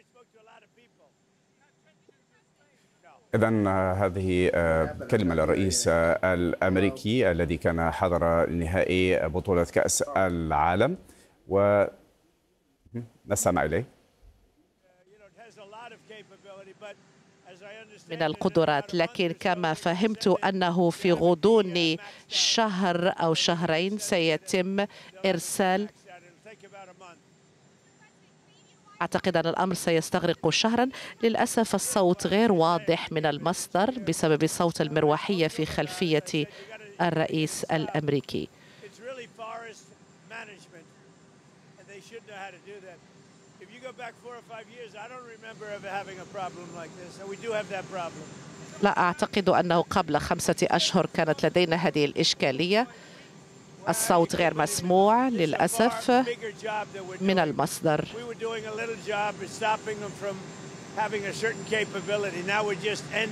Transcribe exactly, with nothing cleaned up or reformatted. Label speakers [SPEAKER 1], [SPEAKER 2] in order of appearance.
[SPEAKER 1] إذن هذه كلمة للرئيس الأمريكي الذي كان حضر نهائي بطولة كأس العالم، ونستمع إليه.
[SPEAKER 2] من القدرات، لكن كما فهمت أنه في غضون شهر أو شهرين سيتم إرسال. أعتقد أن الأمر سيستغرق شهرا. للأسف الصوت غير واضح من المصدر بسبب صوت المروحية في خلفية الرئيس الأمريكي. لا أعتقد أنه قبل خمسة أشهر كانت لدينا هذه الإشكالية. الصوت غير مسموع للأسف من المصدر.